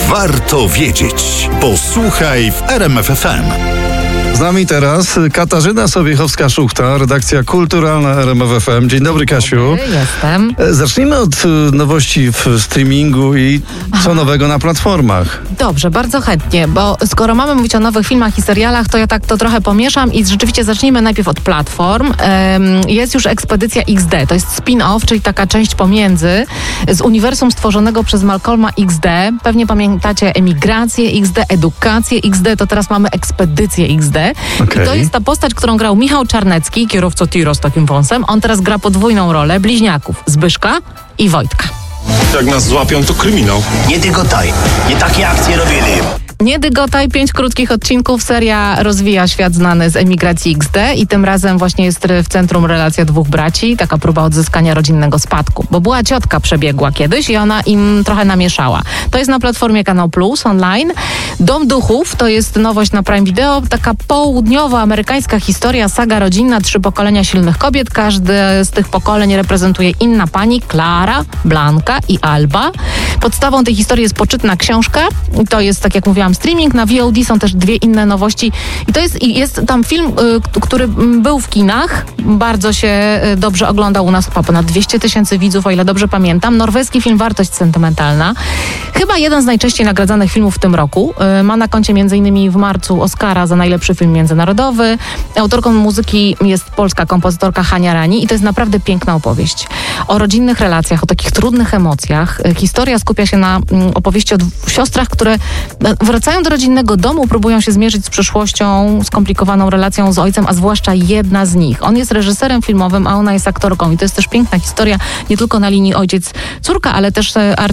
Warto wiedzieć. Posłuchaj w RMF FM. Z nami teraz Katarzyna Sobiechowska-Szuchta, redakcja kulturalna RMF FM. Dzień dobry, Kasiu. Jestem. Zacznijmy od nowości w streamingu i co nowego na platformach. Dobrze, bardzo chętnie, bo skoro mamy mówić o nowych filmach i serialach, to ja tak to trochę pomieszam i rzeczywiście zacznijmy najpierw od platform. Jest już Ekspedycja XD, to jest spin-off, czyli taka część pomiędzy z uniwersum stworzonego przez Malcolma XD. Pewnie pamiętacie Emigrację XD, Edukację XD, to teraz mamy Ekspedycję XD. Okay. I to jest ta postać, którą grał Michał Czarnecki, kierowca tiro z takim wąsem. On teraz gra podwójną rolę bliźniaków, Zbyszka i Wojtka. Jak nas złapią, to kryminał. Nie dygotaj, nie takie akcje robili. Nie dygotaj, 5 krótkich odcinków. Seria rozwija świat znany z Emigracji XD i tym razem właśnie jest w centrum relacja dwóch braci, taka próba odzyskania rodzinnego spadku, bo była ciotka przebiegła kiedyś i ona im trochę namieszała. To jest na platformie Kanał Plus online. Dom Duchów to jest nowość na Prime Video, taka południowoamerykańska historia, saga rodzinna, 3 pokolenia silnych kobiet. Każde z tych pokoleń reprezentuje inna pani, Klara, Blanka i Alba. Podstawą tej historii jest poczytna książka. To jest, tak jak mówiłam, streaming. Na VOD są też 2 inne nowości. I to jest tam film, który był w kinach. Bardzo się dobrze oglądał u nas, chyba ponad 200 000 widzów, o ile dobrze pamiętam. Norweski film Wartość sentymentalna. Chyba jeden z najczęściej nagradzanych filmów w tym roku. Ma na koncie m.in. w marcu Oscara za najlepszy film międzynarodowy. Autorką muzyki jest polska kompozytorka Hania Rani i to jest naprawdę piękna opowieść. O rodzinnych relacjach, o takich trudnych emocjach. Historia skupia się na opowieści o siostrach, które wracają do rodzinnego domu, próbują się zmierzyć z przyszłością, skomplikowaną relacją z ojcem, a zwłaszcza jedna z nich. On jest reżyserem filmowym, a ona jest aktorką i to jest też piękna historia, nie tylko na linii ojciec-córka, ale też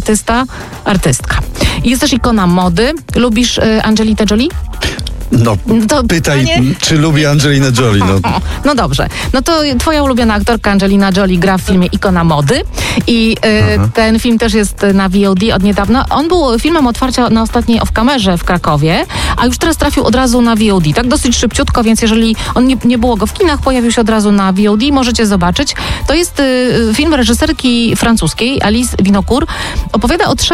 artystka. I jest też ikona mody. Lubisz Angelinę Jolie? No, To pytaj, pytanie? czy lubi Angelinę Jolie. No dobrze. No to twoja ulubiona aktorka Angelina Jolie gra w filmie Ikona mody i ten film też jest na VOD od niedawna. On był filmem otwarcia na ostatniej off-kamerze w Krakowie, a już teraz trafił od razu na VOD. Tak dosyć szybciutko, więc jeżeli on nie było go w kinach, pojawił się od razu na VOD, możecie zobaczyć. To jest film reżyserki francuskiej, Alice Winocourt. Opowiada o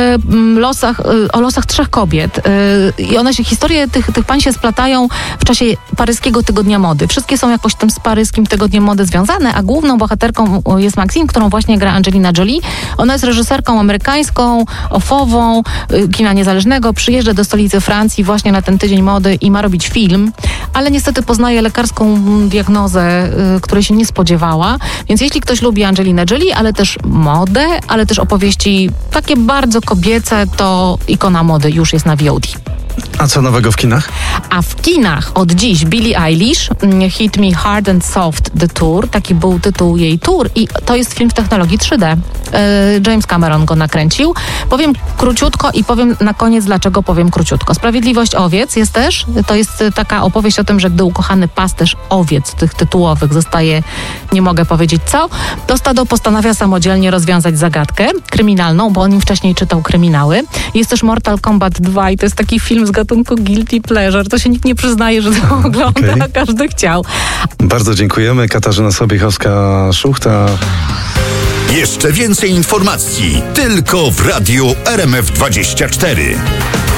losach 3 kobiet. I historie tych pań się splatają w czasie paryskiego tygodnia mody. Wszystkie są jakoś tym z paryskim tygodniem mody związane, a główną bohaterką jest Maxine, którą właśnie gra Angelina Jolie. Ona jest reżyserką amerykańską, ofową, kina niezależnego. Przyjeżdża do stolicy Francji właśnie na ten tydzień mody i ma robić film, ale niestety poznaje lekarską diagnozę, której się nie spodziewała. Więc jeśli ktoś lubi Angelinę Jolie, ale też modę, ale też opowieści takie bardzo kobiece, to Ikona mody już jest na VOD. A co nowego w kinach? A w kinach od dziś Billie Eilish, Hit Me Hard and Soft The Tour, taki był tytuł jej tour i to jest film w technologii 3D. James Cameron go nakręcił. Powiem króciutko i powiem na koniec, dlaczego powiem króciutko. Sprawiedliwość owiec jest też. To jest taka opowieść o tym, że gdy ukochany pasterz owiec tych tytułowych zostaje, nie mogę powiedzieć co, to stado postanawia samodzielnie rozwiązać zagadkę kryminalną, bo on im wcześniej czytał kryminały. Jest też Mortal Kombat 2 i to jest taki film z gatunku guilty pleasure. To się nikt nie przyznaje, że to ogląda, a każdy chciał. Bardzo dziękujemy. Katarzyna Sobiechowska-Szuchta. Jeszcze więcej informacji tylko w radiu RMF24.